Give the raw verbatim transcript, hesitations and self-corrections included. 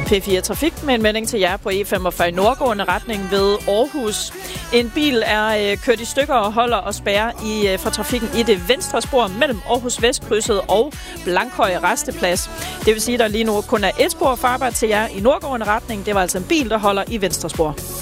P fire Trafik med en melding til jer på E femogfyrre i nordgående retning ved Aarhus. En bil er øh, kørt i stykker og holder og spærrer i, øh, for trafikken i det venstre spor mellem Aarhus Vestkrydset og Blankhøj Resteplads. Det vil sige, at der lige nu kun er et spor farbar til jer i nordgående retning. Det var altså en bil, der holder i venstre spor.